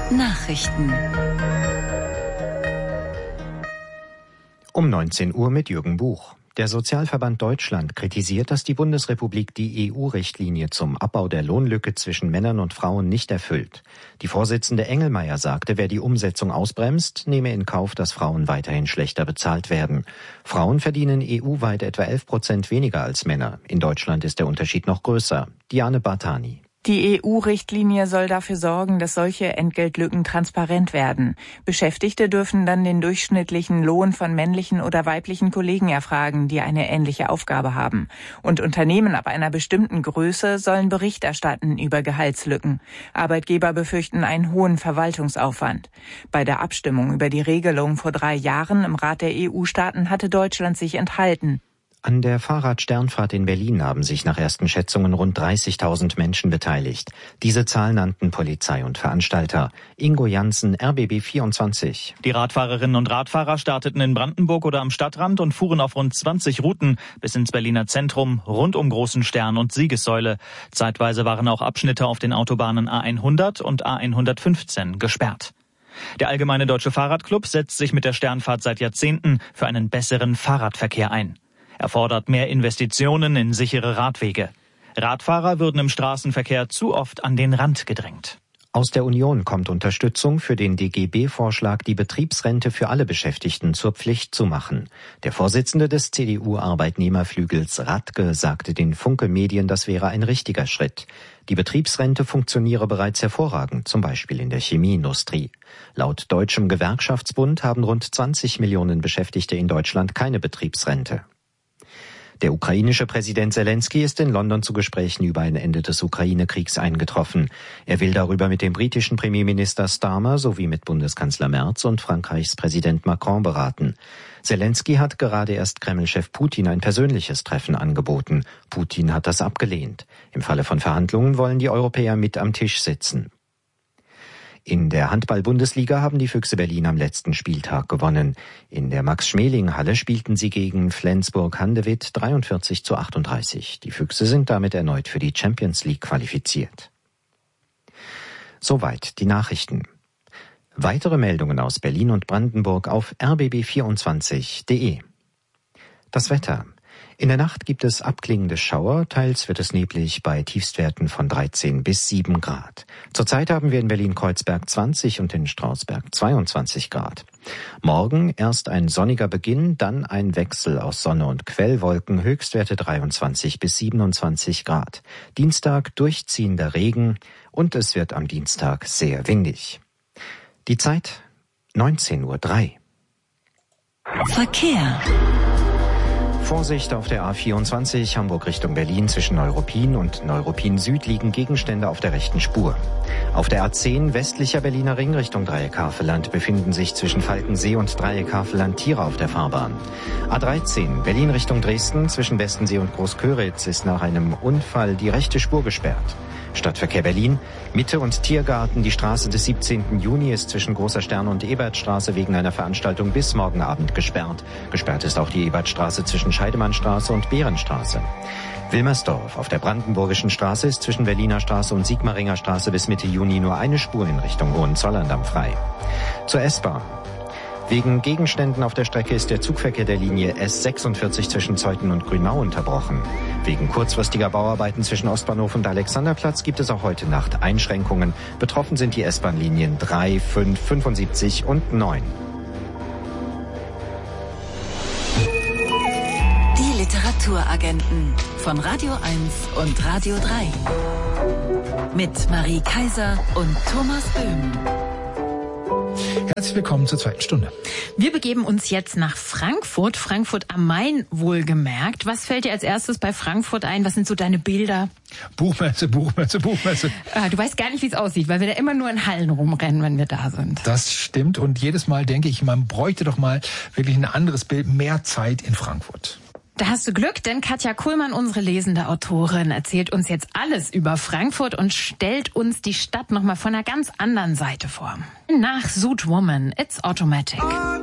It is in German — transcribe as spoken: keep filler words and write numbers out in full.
Nachrichten. Um neunzehn Uhr mit Jürgen Buch. Der Sozialverband Deutschland kritisiert, dass die Bundesrepublik die E U-Richtlinie zum Abbau der Lohnlücke zwischen Männern und Frauen nicht erfüllt. Die Vorsitzende Engelmeier sagte, wer die Umsetzung ausbremst, nehme in Kauf, dass Frauen weiterhin schlechter bezahlt werden. Frauen verdienen E U-weit etwa elf Prozent weniger als Männer. In Deutschland ist der Unterschied noch größer. Diane Bartani. Die E U-Richtlinie soll dafür sorgen, dass solche Entgeltlücken transparent werden. Beschäftigte dürfen dann den durchschnittlichen Lohn von männlichen oder weiblichen Kollegen erfragen, die eine ähnliche Aufgabe haben. Und Unternehmen ab einer bestimmten Größe sollen Bericht erstatten über Gehaltslücken. Arbeitgeber befürchten einen hohen Verwaltungsaufwand. Bei der Abstimmung über die Regelung vor drei Jahren im Rat der E U-Staaten hatte Deutschland sich enthalten. An der Fahrradsternfahrt in Berlin haben sich nach ersten Schätzungen rund dreißigtausend Menschen beteiligt. Diese Zahl nannten Polizei und Veranstalter. Ingo Janssen, R B B vierundzwanzig. Die Radfahrerinnen und Radfahrer starteten in Brandenburg oder am Stadtrand und fuhren auf rund zwanzig Routen bis ins Berliner Zentrum, rund um Großen Stern und Siegessäule. Zeitweise waren auch Abschnitte auf den Autobahnen A hundert und A hundertfünfzehn gesperrt. Der Allgemeine Deutsche Fahrradclub setzt sich mit der Sternfahrt seit Jahrzehnten für einen besseren Fahrradverkehr ein. Er fordert mehr Investitionen in sichere Radwege. Radfahrer würden im Straßenverkehr zu oft an den Rand gedrängt. Aus der Union kommt Unterstützung für den D G B-Vorschlag, die Betriebsrente für alle Beschäftigten zur Pflicht zu machen. Der Vorsitzende des C D U-Arbeitnehmerflügels Radke sagte den Funke Medien, das wäre ein richtiger Schritt. Die Betriebsrente funktioniere bereits hervorragend, zum Beispiel in der Chemieindustrie. Laut Deutschem Gewerkschaftsbund haben rund zwanzig Millionen Beschäftigte in Deutschland keine Betriebsrente. Der ukrainische Präsident Zelensky ist in London zu Gesprächen über ein Ende des Ukraine-Kriegs eingetroffen. Er will darüber mit dem britischen Premierminister Starmer sowie mit Bundeskanzler Merz und Frankreichs Präsident Macron beraten. Zelensky hat gerade erst Kreml-Chef Putin ein persönliches Treffen angeboten. Putin hat das abgelehnt. Im Falle von Verhandlungen wollen die Europäer mit am Tisch sitzen. In der Handball-Bundesliga haben die Füchse Berlin am letzten Spieltag gewonnen. In der Max-Schmeling-Halle spielten sie gegen Flensburg-Handewitt dreiundvierzig zu achtunddreißig. Die Füchse sind damit erneut für die Champions League qualifiziert. Soweit die Nachrichten. Weitere Meldungen aus Berlin und Brandenburg auf r b b vierundzwanzig punkt d e. Das Wetter. In der Nacht gibt es abklingende Schauer, teils wird es neblig bei Tiefstwerten von dreizehn bis sieben Grad. Zurzeit haben wir in Berlin-Kreuzberg zwanzig und in Strausberg zweiundzwanzig Grad. Morgen erst ein sonniger Beginn, dann ein Wechsel aus Sonne und Quellwolken, Höchstwerte dreiundzwanzig bis siebenundzwanzig Grad. Dienstag durchziehender Regen und es wird am Dienstag sehr windig. Die Zeit neunzehn Uhr drei. Verkehr. Vorsicht auf der A vierundzwanzig, Hamburg Richtung Berlin, zwischen Neuruppin und Neuruppin Süd liegen Gegenstände auf der rechten Spur. Auf der A zehn, westlicher Berliner Ring Richtung Dreieck Havelland, befinden sich zwischen Falkensee und Dreieck Havelland Tiere auf der Fahrbahn. A dreizehn, Berlin Richtung Dresden, zwischen Westensee und Großköritz ist nach einem Unfall die rechte Spur gesperrt. Stadtverkehr Berlin, Mitte und Tiergarten, die Straße des siebzehnten Juni ist zwischen Großer Stern und Ebertstraße wegen einer Veranstaltung bis morgen Abend gesperrt. Gesperrt ist auch die Ebertstraße zwischen Scheidemannstraße und Behrenstraße. Wilmersdorf auf der Brandenburgischen Straße ist zwischen Berliner Straße und Sigmaringer Straße bis Mitte Juni nur eine Spur in Richtung Hohenzollern-Damm frei. Zur S-Bahn. Wegen Gegenständen auf der Strecke ist der Zugverkehr der Linie S sechsundvierzig zwischen Zeuthen und Grünau unterbrochen. Wegen kurzfristiger Bauarbeiten zwischen Ostbahnhof und Alexanderplatz gibt es auch heute Nacht Einschränkungen. Betroffen sind die S-Bahn-Linien drei, fünf, fünfundsiebzig und neun. Die Literaturagenten von Radio eins und Radio drei. Mit Marie Kaiser und Thomas Böhm. Herzlich willkommen zur zweiten Stunde. Wir begeben uns jetzt nach Frankfurt, Frankfurt am Main wohlgemerkt. Was fällt dir als erstes bei Frankfurt ein? Was sind so deine Bilder? Buchmesse, Buchmesse, Buchmesse. Äh, du weißt gar nicht, wie es aussieht, weil wir da immer nur in Hallen rumrennen, wenn wir da sind. Das stimmt und jedes Mal denke ich, man bräuchte doch mal wirklich ein anderes Bild, mehr Zeit in Frankfurt. Da hast du Glück, denn Katja Kuhlmann, unsere lesende Autorin, erzählt uns jetzt alles über Frankfurt und stellt uns die Stadt nochmal von einer ganz anderen Seite vor. Nach Suit Woman, It's Automatic.